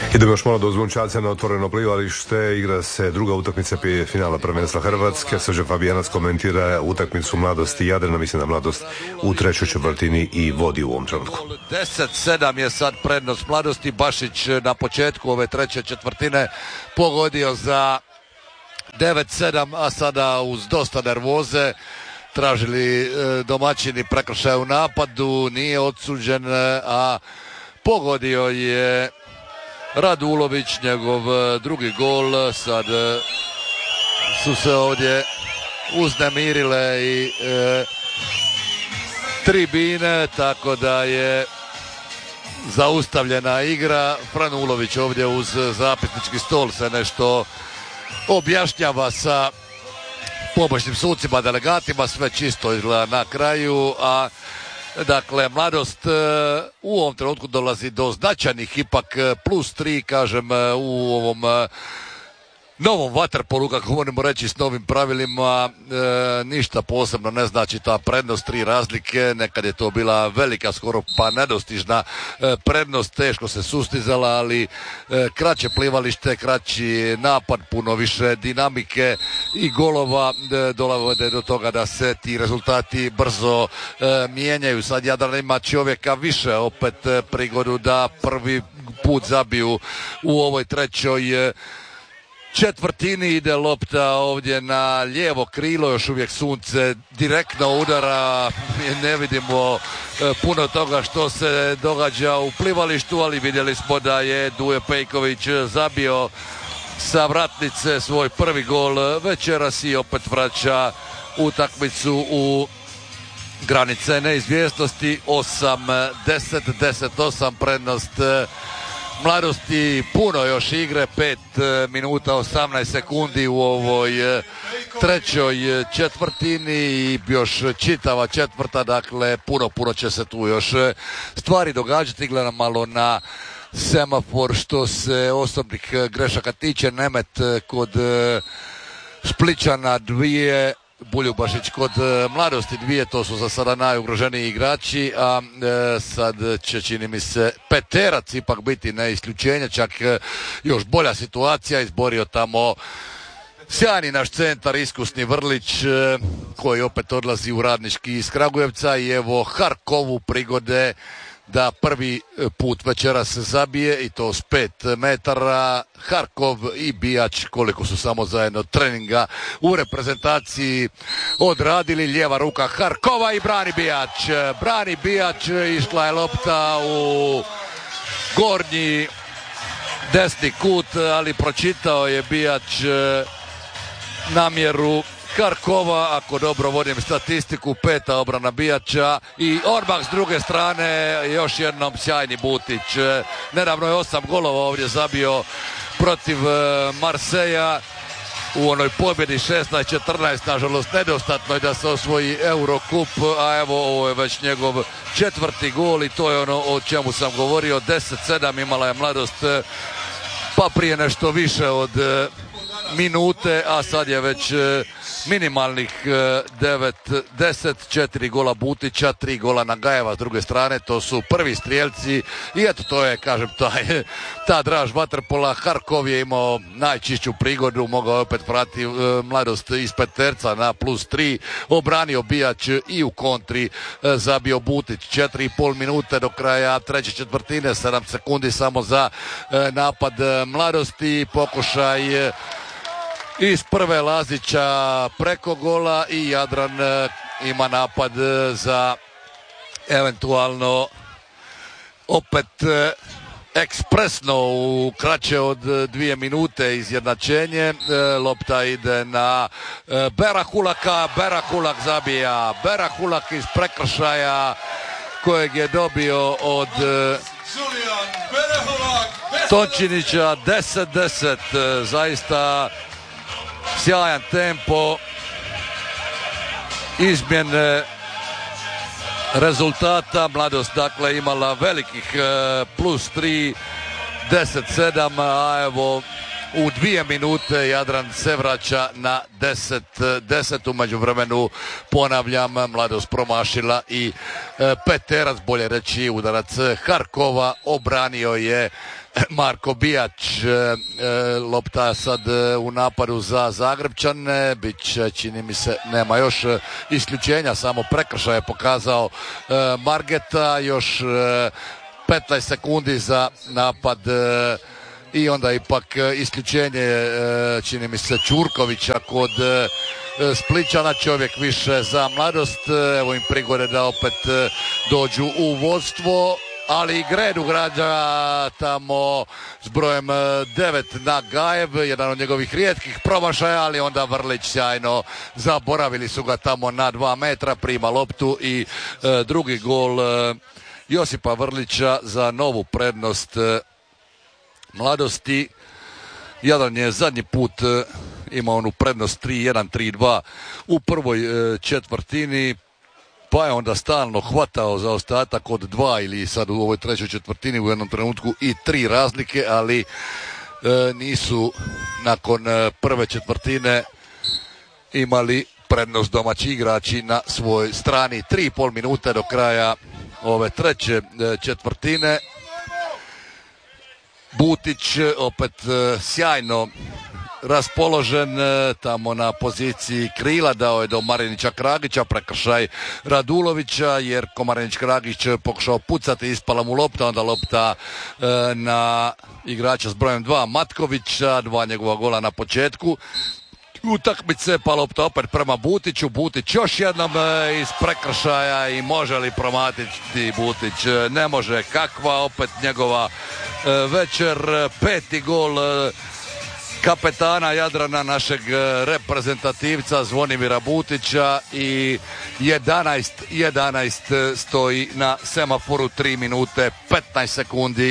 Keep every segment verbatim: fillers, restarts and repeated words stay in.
Idemo još malo do Zvončaca na otvoreno plivalište. Igra se druga utakmica prije finala prvenstva Hrvatske. Srđan Fabijanac komentira utakmicu Mladosti i Jadrana. Mislim da Mladost u trećoj četvrtini i vodi u ovom trenutku. deset sedam je sad prednost Mladosti. Bašić na početku ove treće četvrtine pogodio za devet sedam, a sada uz dosta nervoze tražili domaćini prekršaj u napadu. Nije odsuđen, a pogodio je Radulović, njegov drugi gol. Sad su se ovdje uznemirile i e, tribine, tako da je zaustavljena igra. Franulović ovdje uz zapisnički stol se nešto objašnjava sa pomoćnim sucima, delegatima, sve čisto izgleda na kraju, a dakle, Mladost u ovom trenutku dolazi do značajnih ipak plus tri, kažem, u ovom novom vaterpolu, kako možemo reći, s novim pravilima. E, ništa posebno ne znači ta prednost, tri razlike. Nekad je to bila velika, skoro pa nedostižna e, prednost, teško se sustizala, ali e, kraće plivalište, kraći napad, puno više dinamike i golova e, dovode do toga da se ti rezultati brzo e, mijenjaju. Sad Jadran ima čovjeka više, opet e, prigodu da prvi put zabiju u ovoj trećoj e, četvrtini. Ide lopta ovdje na lijevo krilo, još uvijek sunce direktno udara, ne vidimo e, puno toga što se događa u plivalištu, ali vidjeli smo da je Duje Pejković zabio sa vratnice svoj prvi gol večeras i opet vraća utakmicu u granice neizvjesnosti. Osam deset, deset osam prednost Mladosti. Puno još igre, pet minuta osamnaest sekundi u ovoj trećoj četvrtini i još čitava četvrta, dakle puno, puno će se tu još stvari događati. Gledam malo na semafor što se osobnih grešaka tiče. Nemet kod Splićana dvije, Buljubašić kod Mladosti dvije, to su za sada najugroženiji igrači, a e, sad će, čini mi se, Peterac ipak biti na isključenje, čak e, još bolja situacija, izborio tamo sjajni naš centar, iskusni Vrlić, e, koji opet odlazi u Radnički iz Kragujevca, i evo Harkovu prigode da prvi put večeras zabije, i to s pet metara. Harkov i Bijač, koliko su samo zajedno treninga u reprezentaciji odradili. Lijeva ruka Harkova i brani Bijač. Brani Bijač, išla je lopta u gornji desni kut, ali pročitao je Bijač namjeru Harkova, ako dobro vodim statistiku, peta obrana Bijača i odmah s druge strane još jednom sjajni Butić. Nedavno je osam golova ovdje zabio protiv Marseja u onoj pobjedi šesnaest četrnaest, nažalost nedostatno je da se osvoji Eurocup, a evo ovo je već njegov četvrti gol i to je ono o čemu sam govorio. Deset sedam imala je Mladost pa prije nešto više od minute, a sad je već minimalnih devet deset, četiri gola Butića, tri gola Nagajeva s druge strane, to su prvi strijelci i eto to je, kažem, taj, ta draž vaterpola. Harkov je imao najčišću prigodu, mogao je opet vrati Mladost ispred terca na plus tri, obranio Bijač i u kontri zabio Butić. Četiri i pol minute do kraja treće četvrtine, sedam sekundi samo za napad Mladosti, pokušaj iz prve Lazića preko gola i Jadran ima napad za eventualno opet ekspresno u kraće od dvije minute izjednačenje. Lopta ide na Berahulaka, Berahulak zabija, Berahulak iz prekršaja kojeg je dobio od Tončinića. Deset deset, zaista sjajan tempo, izmjene rezultata. Mladost dakle imala velikih plus tri, deset sedam, a evo u dvije minute Jadran se vraća na deset deset. U međuvremenu, ponavljam, Mladost promašila i Peterac, bolje reći udarac Harkova, obranio je Marko Bijač, lopta sad u napadu za Zagrebčane, bit će, čini mi se, nema još isključenja, samo prekršaj je pokazao Margeta, još petnaest sekundi za napad i onda ipak isključenje, čini mi se, Ćurkovića kod Splićana, čovjek više za Mladost, evo im prigode da opet dođu u vodstvo, ali i Gredu građa tamo s brojem devet na Gajev, jedan od njegovih rijetkih promašaja, ali onda Vrlić sjajno, zaboravili su ga tamo na dva metra, prima loptu i e, drugi gol e, Josipa Vrlića za novu prednost e, Mladosti. Jadran je zadnji put e, imao onu prednost tri jedan, tri dva u prvoj e, četvrtini, pa je onda stalno hvatao za ostatak od dva ili sad u ovoj trećoj četvrtini u jednom trenutku i tri razlike, ali e, nisu nakon e, prve četvrtine imali prednost domaći igrači na svojoj strani. Tri i pol minute do kraja ove treće e, četvrtine. Butić opet e, sjajno raspoložen tamo na poziciji krila, dao je do Marinića Kragića, prekršaj Radulovića jer ko Marinić Kragić pokušao pucati, ispala mu lopta, onda lopta e, na igrača s brojem dva Matkovića, dva njegova gola na početku utakmice, pa lopta opet prema Butiću, Butić još jednom e, iz prekršaja i može li promatiti Butić? Ne može, kakva opet njegova e, večer, peti gol e, kapetana Jadrana, našeg reprezentativca Zvonimira Butića i jedanaest jedanaest stoji na semaforu, tri minute petnaest sekundi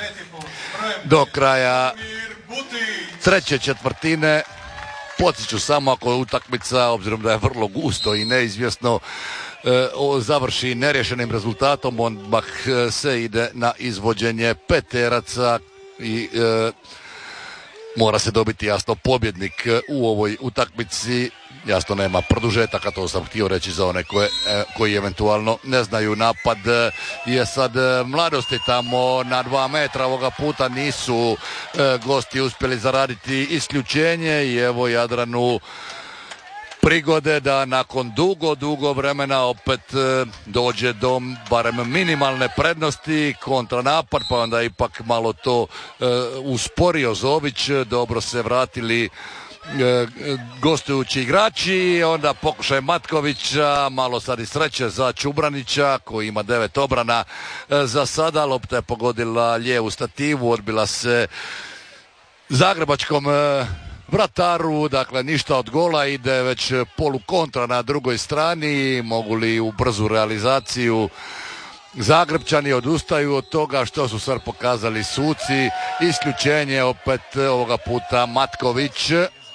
do kraja treće četvrtine. Podsjeću samo, ako je utakmica, obzirom da je vrlo gusto i neizvjesno, e, o, završi nerješenim rezultatom, odmah se ide na izvođenje peteraca i e, mora se dobiti jasno pobjednik u ovoj utakmici. Jasno nema produžetaka, to sam htio reći za one koje, koji eventualno ne znaju. Napad je sad Mladosti tamo na dva metra, ovoga puta nisu e, gosti uspjeli zaraditi isključenje i evo Jadranu prigode da nakon dugo, dugo vremena opet e, dođe do barem minimalne prednosti, kontranapad, pa onda ipak malo to e, usporio Zović, dobro se vratili e, gostujući igrači, onda pokušaj Matkovića, malo sad i sreće za Čubranića koji ima devet obrana e, za sada, lopta je pogodila lijevu stativu, odbila se zagrebačkom e, vrataru, dakle ništa od gola, ide već polukontra na drugoj strani, mogu li u brzu realizaciju Zagrebčani, odustaju od toga, što su sad pokazali suci, isključenje opet ovoga puta Matković,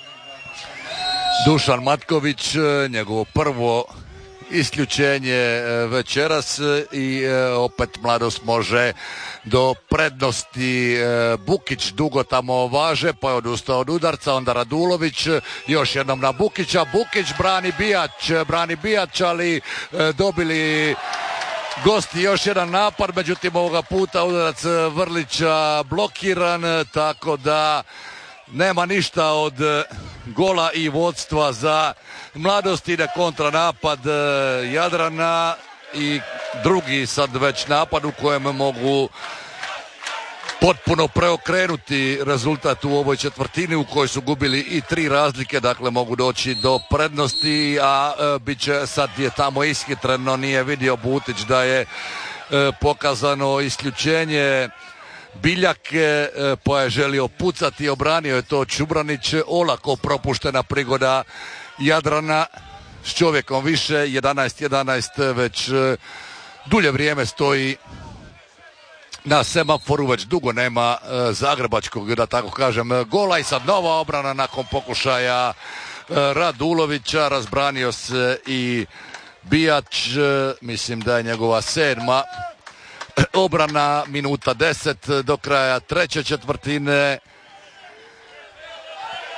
Dušan Matković, njegovo prvo isključenje večeras i opet Mladost može do prednosti. Bukić dugo tamo važe, pa je odustao od udarca, onda Radulović još jednom na Bukića, Bukić brani Bijać, brani Bijać, ali dobili gosti još jedan napad, međutim ovoga puta udarac Vrlića blokiran, tako da nema ništa od gola i vodstva za Mladost, ide kontranapad Jadrana i drugi sad već napad u kojem mogu potpuno preokrenuti rezultat u ovoj četvrtini u kojoj su gubili i tri razlike, dakle mogu doći do prednosti, a e, bit će, sad je tamo ishitreno, nije vidio Butić da je e, pokazano isključenje Biljake, e, pa je želio pucati, obranio je to Čubranić, olako propuštena prigoda Jadrana s čovjekom više, jedanaest jedanaest već e, dulje vrijeme stoji na semaforu, već dugo nema e, zagrebačkog, da tako kažem, gola i sad nova obrana nakon pokušaja e, Radulovića, razbranio se i Bijač, e, mislim da je njegova sedma obrana, minuta deset do kraja treće četvrtine.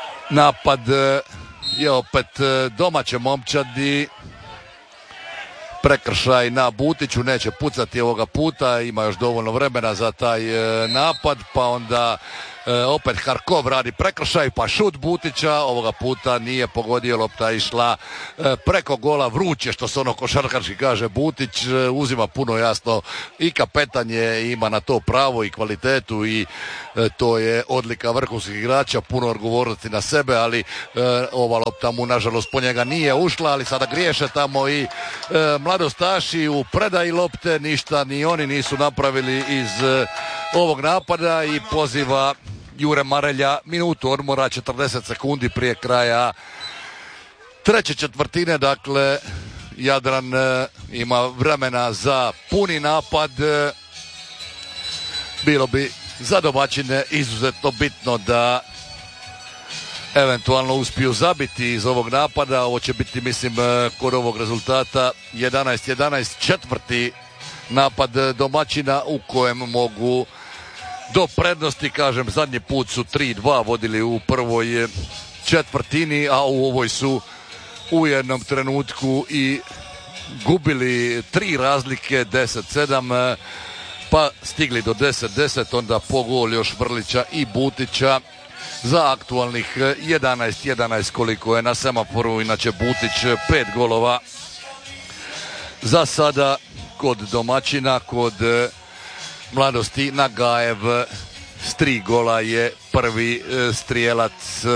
Napad je opet domaće momčadi. prekršaj na Butiću, neće pucati ovoga puta, ima još dovoljno vremena za taj e, napad, pa onda e, opet Harkov radi prekršaj, pa šut Butića, ovoga puta nije pogodio, lopta išla e, preko gola, vruće, što se ono košarkaški kaže. Butić e, uzima puno, jasno, i kapetan je, ima na to pravo i kvalitetu i e, to je odlika vrhunskih igrača, puno odgovornosti na sebe, ali e, ova lopta mu nažalost po njega nije ušla, ali sada griješe tamo i e, mladostaši u predaji lopte, ništa ni oni nisu napravili iz e, ovog napada i poziva Jure Marelja minutu odmora, četrdeset sekundi prije kraja treće četvrtine. Dakle, Jadran e, ima vremena za puni napad. E, bilo bi za domaćine izuzetno bitno da eventualno uspiju zabiti iz ovog napada. Ovo će biti, mislim, kod ovog rezultata jedanaest jedanaest, četvrti napad domaćina u kojem mogu do prednosti, kažem, zadnji put su tri dva vodili u prvoj četvrtini, a u ovoj su u jednom trenutku i gubili tri razlike, deset sedam, pa stigli do deset deset, onda po gol još Vrlića i Butića za aktualnih jedanaest jedanaest koliko je na semaforu. Inače Butić pet golova za sada kod domaćina, kod Mladosti Nagajev s tri gola je prvi strijelac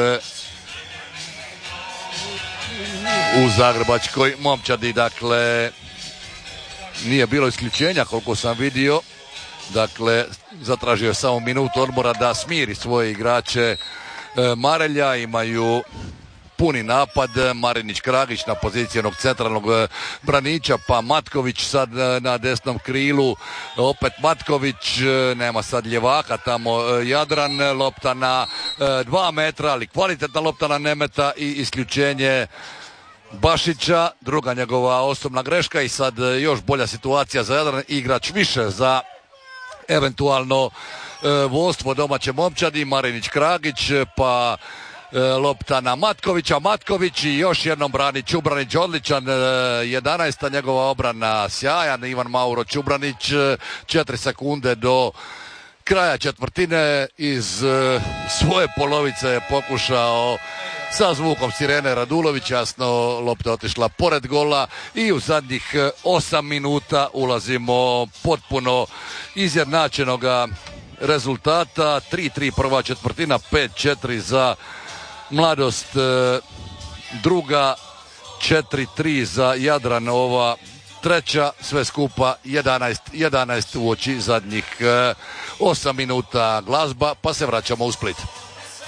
u zagrebačkoj momčadi. Dakle, nije bilo isključenja koliko sam vidio. Dakle, zatražio je samo minutu odmora da smiri svoje igrače Marelja. Imaju puni napad, Marinić Kragić na poziciji jednog centralnog braniča, pa Matković sad na desnom krilu, opet Matković, nema sad ljevaka tamo Jadran, lopta na dva metra, ali kvalitetna lopta na Nemeta i isključenje Bašića, druga njegova osobna greška i sad još bolja situacija za Jadran, igrač više za eventualno e, vodstvo domaće momčadi. Marinić Kragić, pa e, lopta na Matkovića, Matković i još jednom brani Čubranić, odličan, e, jedanaesta njegova obrana, sjajan Ivan Mauro Čubranić, e, četiri sekunde do kraja četvrtine iz e, svoje polovice je pokušao sa zvukom sirene Radulović, jasno lopta otišla pored gola i u zadnjih osam minuta ulazimo potpuno izjednačenoga rezultata. tri tri prva četvrtina, pet četiri za Mladost druga, četiri tri za Jadran ova treća, sve skupa jedanaest jedanaest u oči zadnjih osam minuta glazba, pa se vraćamo u Split.